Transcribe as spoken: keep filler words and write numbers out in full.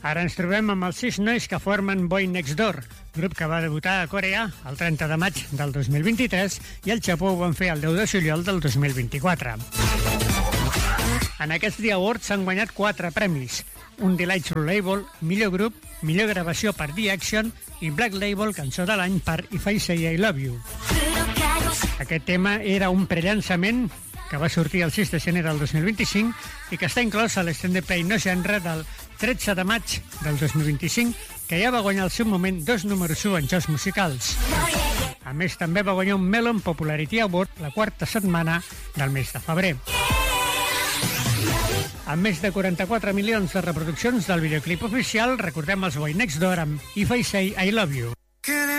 Ara ens trobem amb els sis nois que formen Boy Next Door, grup que va debutar a Corea el trenta de maig del dos mil vint-i-tres i al Japó ho van fer el deu de juliol del dos mil vint-i-quatre. En aquests The Awards s'han guanyat quatre premis: un Delight True Label, millor grup, millor gravació per The Action i Black Label, cançó de l'any per If I Say I Love You. Aquest tema era un prellançament que va sortir el sis de gener del dos mil vint-i-cinc i que està inclòs a l'Extended Play No Genre del tretze de maig del dos mil vint-i-cinc, que ja va guanyar al seu moment dos números u en jocs musicals. A més, també va guanyar un Melon Popularity Award la quarta setmana del mes de febrer. Amb més de quaranta-quatre milions de reproduccions del videoclip oficial, recordem els Boy Next Door amb If I Say I Love You.